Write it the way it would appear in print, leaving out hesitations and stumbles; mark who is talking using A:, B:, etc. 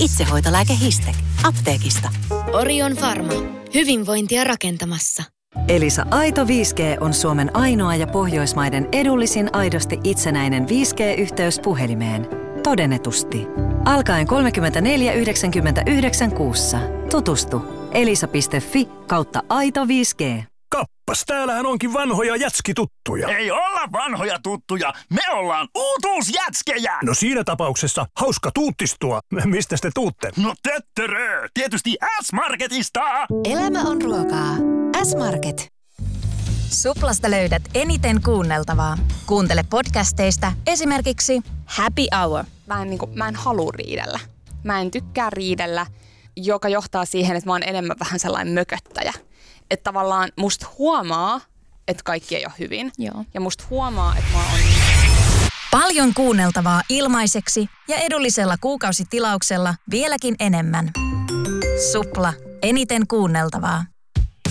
A: Itsehoitolääke Histek. Apteekista.
B: Orion Pharma. Hyvinvointia rakentamassa.
C: Elisa Aito 5G on Suomen ainoa ja Pohjoismaiden edullisin aidosti itsenäinen 5G-yhteys puhelimeen. Todennetusti. Alkaen 34,99 kuussa. Tutustu elisa.fi/aito 5G.
D: Kappas, täällähän onkin vanhoja jätskituttuja.
E: Ei olla vanhoja tuttuja, me ollaan uutuusjätskejä!
D: No siinä tapauksessa hauska tuuttistua. Mistä te tuutte?
E: No töttörö, tietysti S-Marketista!
F: Elämä on ruokaa. S-Market.
G: Suplasta löydät eniten kuunneltavaa. Kuuntele podcasteista esimerkiksi Happy Hour.
H: Mä en halua riidellä. Mä en tykkää riidellä, joka johtaa siihen, että mä oon enemmän vähän sellainen mököttäjä. Että tavallaan musta huomaa, että kaikki ei ole hyvin.
F: Joo.
H: Ja musta huomaa, että mä oon...
G: Paljon kuunneltavaa ilmaiseksi ja edullisella kuukausitilauksella vieläkin enemmän. Supla. Eniten kuunneltavaa.